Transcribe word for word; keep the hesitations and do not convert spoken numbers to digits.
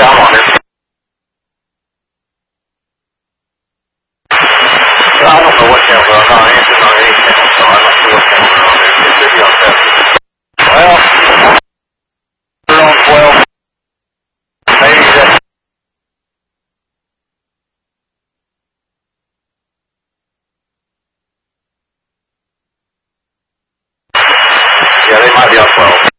Yeah, I'm on it. I don't know what channel we're on. I'm not answering on any channel, so I'm not sure what channel we're on. It should be on seven. Well, we're on twelve. Maybe that. Yeah, they might be on twelve.